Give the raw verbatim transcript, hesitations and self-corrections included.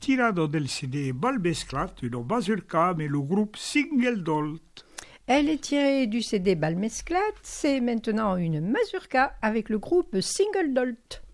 tirado del C D Balmesclat, une mazurka mais le groupe Single Dolt. Elle est tirée du C D Balmesclat, c'est maintenant une mazurka avec le groupe Single Dolt.